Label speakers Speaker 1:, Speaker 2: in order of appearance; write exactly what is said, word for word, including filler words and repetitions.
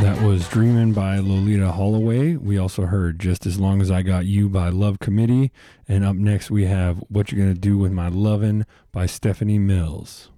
Speaker 1: That was Dreamin' by Lolita Holloway. We also heard Just As Long As I Got You by Love Committee. And up next we have What You Gonna Do With My Lovin' by Stephanie Mills.